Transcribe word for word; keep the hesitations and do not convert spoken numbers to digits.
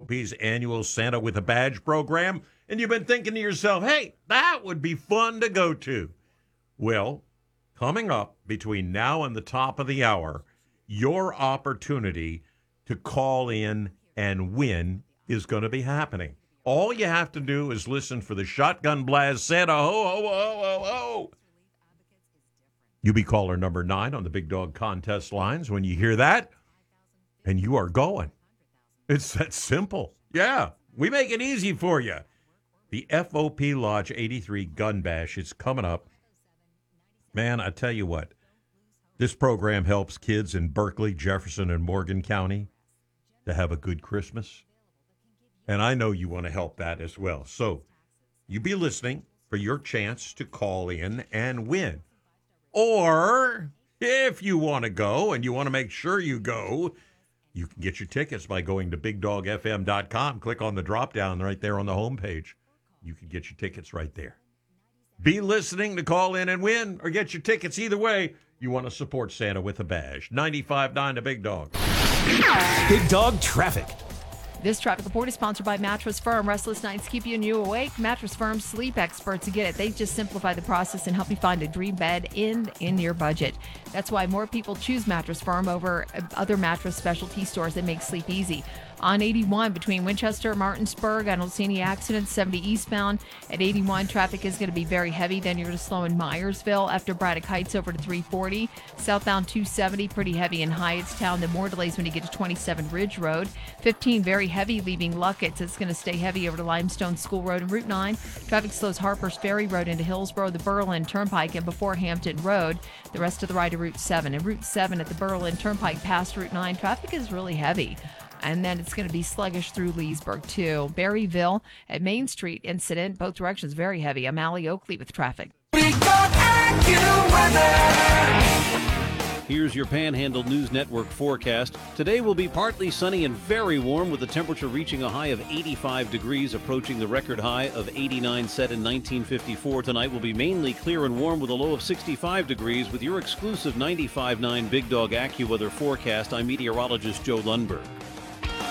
P's annual Santa with a Badge program, and you've been thinking to yourself, hey, that would be fun to go to. Well, coming up between now and the top of the hour, your opportunity to call in and win is going to be happening. All you have to do is listen for the shotgun blast Santa ho, ho, ho, ho, ho. You be caller number nine on the Big Dog Contest lines when you hear that, and you are going. It's that simple. Yeah, we make it easy for you. The F O P Lodge eighty-three Gun Bash is coming up. Man, I tell you what, this program helps kids in Berkeley, Jefferson, and Morgan County to have a good Christmas. And I know you want to help that as well. So you be listening for your chance to call in and win. Or if you want to go and you want to make sure you go, you can get your tickets by going to big dog f m dot com. Click on the drop down right there on the homepage. You can get your tickets right there. Be listening to call in and win or get your tickets. Either way, you want to support Santa with a Badge. ninety-five point nine to Big Dog. Big Dog Traffic. This traffic report is sponsored by Mattress Firm. Restless nights keep you and you awake. Mattress Firm sleep experts, you get it. They just simplify the process and help you find a dream bed in in your budget. That's why more people choose Mattress Firm over other mattress specialty stores that make sleep easy. On eighty-one between Winchester and Martinsburg, I don't see any accidents. seventy eastbound at eighty-one, traffic is going to be very heavy. Then you're going to slow in Myersville after Braddock Heights over to three forty. Southbound two seventy, pretty heavy in Hyattstown. Then more delays when you get to twenty-seven Ridge Road. fifteen, very heavy leaving Luckett's. It's going to stay heavy over to Limestone School Road and Route nine. Traffic slows Harper's Ferry Road into Hillsborough, the Berlin Turnpike, and before Hampton Road. The rest of the ride to Route seven. And Route seven at the Berlin Turnpike past Route nine, traffic is really heavy. And then it's going to be sluggish through Leesburg, too. Berryville at Main Street incident, both directions very heavy. I'm Allie Oakley with traffic. Here's your Panhandle News Network forecast. Today will be partly sunny and very warm with the temperature reaching a high of eighty-five degrees, approaching the record high of eighty-nine set in nineteen fifty-four. Tonight will be mainly clear and warm with a low of sixty-five degrees. With your exclusive ninety-five point nine Big Dog AccuWeather forecast, I'm meteorologist Joe Lundberg.